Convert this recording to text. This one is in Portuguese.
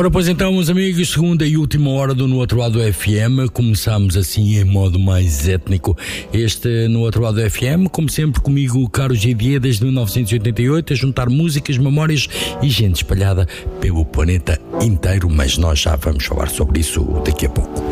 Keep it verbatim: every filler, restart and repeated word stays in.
Ora, pois então, meus amigos, segunda e última hora do No Outro Lado do F M. Começamos assim em modo mais étnico este No Outro Lado do F M, como sempre comigo, Carlos Gidier, desde mil novecentos e oitenta e oito, a juntar músicas, memórias e gente espalhada pelo planeta inteiro, mas nós já vamos falar sobre isso daqui a pouco.